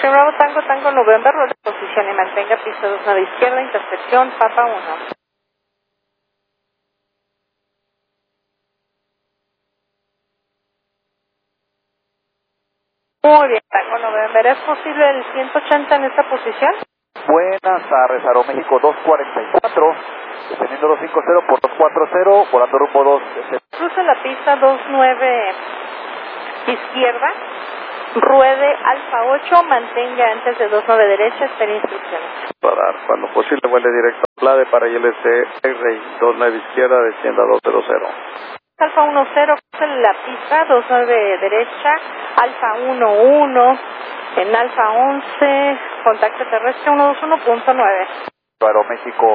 Bravo Tango Tango November, rueda de posición y mantenga piso 29 izquierda, intersección Papa 1. Muy bien, Tango November, ¿es posible el 180 en esta posición? Buenas tardes, Aeroméxico 244, descendiendo 250 por 240, volando rumbo 2. Cruce la pista 29 izquierda, ruede Alfa 8, mantenga antes de 29 derecha, espera instrucciones. Radar, cuando posible vuele directo a Plade para ILC X-Ray 29 izquierda, descienda 200. Alfa 10, cruce la pista 29 derecha, Alfa 11, en Alfa 11, contacto terrestre 121.9. Aeroméxico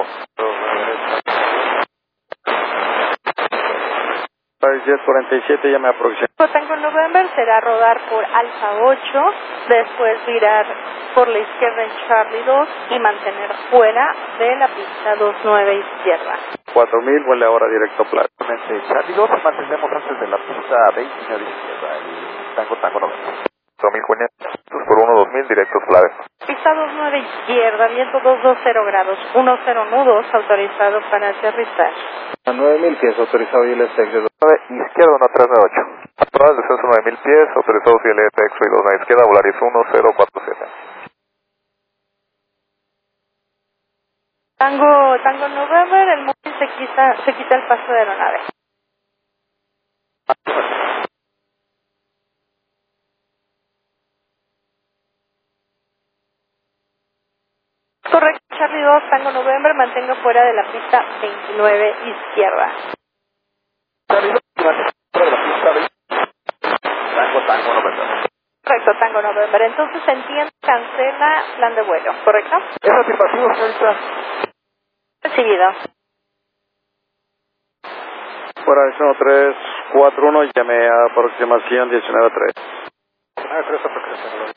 1047 ya me aproximé. Tango November será rodar por Alfa 8, después virar por la izquierda en Charlie 2 y mantener fuera de la pista 29 izquierda. 4000, vuele ahora directo a Plade. Charlie 2, mantenemos antes de la pista 20 de izquierda, el Tango November. 2500 por 12000, directo Plade. Pista 29 izquierda, viento 220 grados, 10 nudos, autorizado para aterrizar. A 9000 pies, autorizado ILC X-Ray izquierda 1398. Actual descenso 9000 pies, autorizado ILC X-Ray 2 izquierda, Volaris 1047. Tango November, el móvil se quita el paso de aeronave. Correcto, Charlie 2, Tango November, mantenga fuera de la pista 29 izquierda. Charlie 2, fuera de la pista 20. Tango November. Correcto, Tango November. Entonces entiende, cancela plan de vuelo, ¿correcto? ¿Es afirmativo, señorita? Recibido. Fuera de 1341, llame a aproximación 193. 3 aproximación,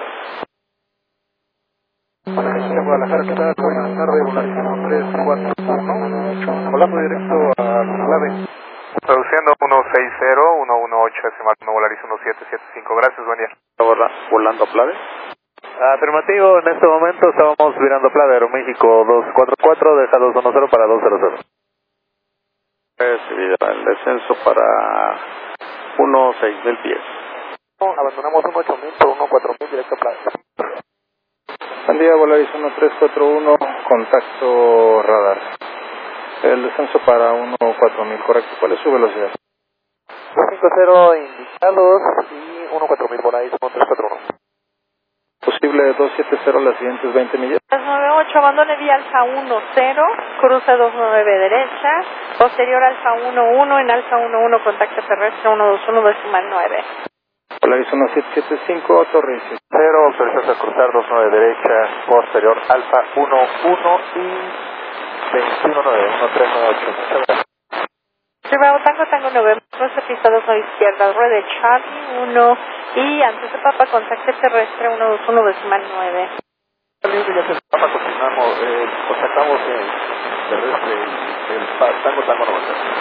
Guadalajara, ¿qué tal? Buenas tardes, Volaris 1341, volando directo a Plade. Traduciendo 160, 118, decimal 1, Volaris 1775, gracias, buen día. ¿Volando a Plade? Afirmativo, en este momento estábamos virando Plade, Aeroméxico 244, deja 210 para 200. Recibido, el descenso para 6000 pies. Abandonamos 8000 por 14000, directo a Plade. Buen día, Volaris 1341, contacto radar. El descenso para 14000, correcto. ¿Cuál es su velocidad? 250 indicados y 14000, Volaris 1341. Posible 270 las siguientes 20 millas. 98, abandone vía Alfa 10, cruce 29 derecha, posterior Alfa 11, en Alfa 11, contacto terrestre 121 decimal 9. Volaris 1775, Torre 0, autorizas a cruzar 29 derecha, posterior Alfa 11 y 219, 1398. Muchas gracias. Bravo Tango November, cruce pista 29 izquierda, ruede Charlie 1 y antes de Papa, contacto terrestre 121 decimal 9. Ya se Papa, continuamos, contactamos el terrestre, el Tango November.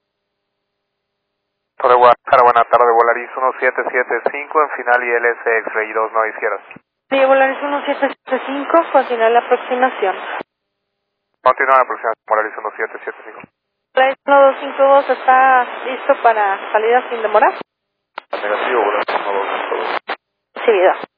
Torre Guadalajara, buena tarde, Volaris 1775, en final ILC X-Ray 29 izquierda. Sí, Volaris 1775, continúa la aproximación. Continúa la aproximación, Volaris 1775. Volaris 1252 está listo para salida sin demora. Negativo, Volaris 1252. Recibido.